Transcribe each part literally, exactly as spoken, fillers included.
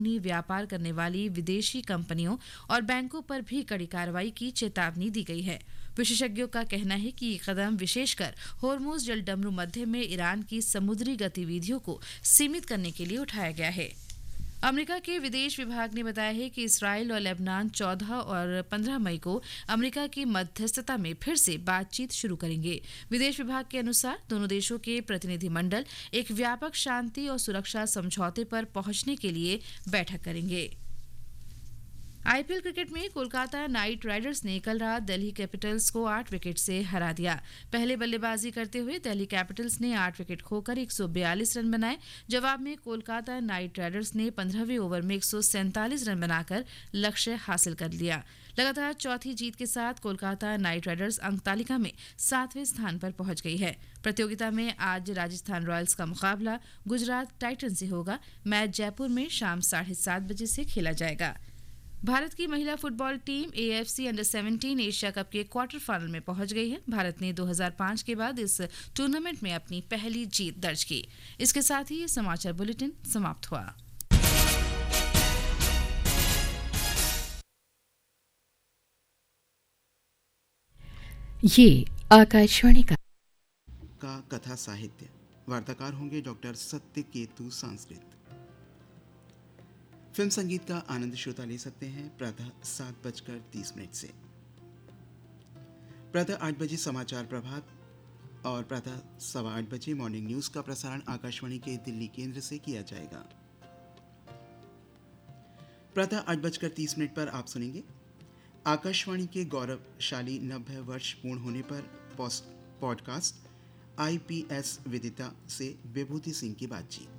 व्यापार करने वाली विदेशी कंपनियों और बैंकों पर भी कड़ी कार्रवाई की चेतावनी दी गई है। विशेषज्ञों का कहना है कि ये कदम विशेषकर होर्मुज जलडमरू मध्य में ईरान की समुद्री गतिविधियों को सीमित करने के लिए उठाया गया है। अमेरिका के विदेश विभाग ने बताया है कि इसराइल और लेबनान चौदह और पंद्रह मई को अमेरिका की मध्यस्थता में फिर से बातचीत शुरू करेंगे। विदेश विभाग के अनुसार दोनों देशों के प्रतिनिधिमंडल एक व्यापक शांति और सुरक्षा समझौते पर पहुंचने के लिए बैठक करेंगे। आईपीएल क्रिकेट में कोलकाता नाइट राइडर्स ने कल रात दिल्ली कैपिटल्स को आठ विकेट से हरा दिया। पहले बल्लेबाजी करते हुए दिल्ली कैपिटल्स ने आठ विकेट खोकर एक सौ बयालीस रन बनाए। जवाब में कोलकाता नाइट राइडर्स ने पंद्रहवें ओवर में एक सौ सैंतालीस रन बनाकर लक्ष्य हासिल कर लिया। लगातार चौथी जीत के साथ कोलकाता नाइट राइडर्स अंक तालिका में सातवें स्थान पर पहुंच गई है। प्रतियोगिता में आज राजस्थान रॉयल्स का मुकाबला गुजरात टाइटन से होगा। मैच जयपुर में शाम साढ़े सात बजे से खेला जाएगा। भारत की महिला फुटबॉल टीम एएफसी अंडर सत्रह एशिया कप के क्वार्टर फाइनल में पहुंच गई है। भारत ने दो हज़ार पाँच के बाद इस टूर्नामेंट में अपनी पहली जीत दर्ज की। इसके साथ ही ये समाचार बुलेटिन समाप्त हुआ। ये आकाशवाणी का का कथा साहित्य वार्ताकार होंगे डॉक्टर सत्य केतु संस्कृत। फिल्म संगीत का आनंद श्रोता ले सकते हैं प्रातः सात बजकर तीस मिनट से। प्रातः आठ बजे समाचार प्रभात और प्रातः सवा आठ बजे मॉर्निंग न्यूज का प्रसारण आकाशवाणी के दिल्ली केंद्र से किया जाएगा। प्रातः आठ बजकर तीस मिनट पर आप सुनेंगे आकाशवाणी के गौरवशाली नब्बे वर्ष पूर्ण होने पर पॉडकास्ट आईपीएस विदिता से विभूति सिंह की बातचीत।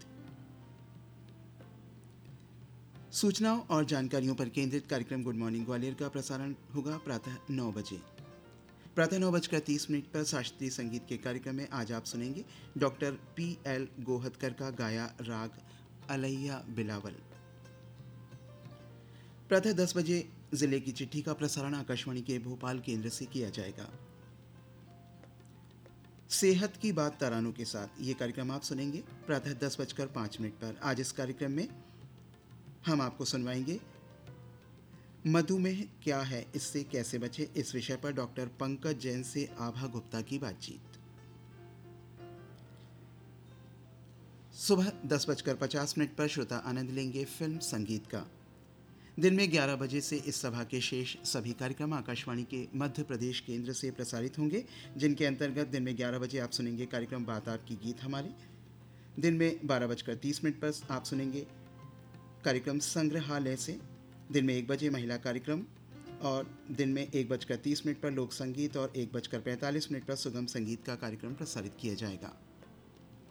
सूचनाओं और जानकारियों पर केंद्रित कार्यक्रम गुड मॉर्निंग ग्वालियर का प्रसारण होगा प्रातः नौ बजे। प्रातः नौ बजकर तीस मिनट पर शास्त्रीय संगीत के कार्यक्रम में आज आप सुनेंगे डॉक्टर पी एल गोहतकर का गाया राग अलैया बिलावल। प्रातः दस बजे जिले की चिट्ठी का प्रसारण आकाशवाणी के भोपाल केंद्र से किया जाएगा। सेहत की बात तरानों के साथ ये कार्यक्रम आप सुनेंगे प्रातः दस बजकर पाँच मिनट पर। आज इस कार्यक्रम में हम आपको सुनवाएंगे मधुमेह क्या है, इससे कैसे बचे, इस विषय पर डॉक्टर पंकज जैन से आभा गुप्ता की बातचीत। सुबह दस बजकर पचास मिनट पर श्रोता आनंद लेंगे फिल्म संगीत का। दिन में ग्यारह बजे से इस सभा के शेष सभी कार्यक्रम आकाशवाणी के मध्य प्रदेश केंद्र से प्रसारित होंगे, जिनके अंतर्गत दिन में ग्यारह बजे आप सुनेंगे कार्यक्रम बात आपकी गीत हमारे। दिन में बारह बजकर तीस मिनट पर आप सुनेंगे कार्यक्रम संग्रहालय से। दिन में एक बजे महिला कार्यक्रम और दिन में एक बजकर तीस मिनट पर लोक संगीत और एक बजकर पैंतालीस मिनट पर सुगम संगीत का कार्यक्रम प्रसारित किया जाएगा।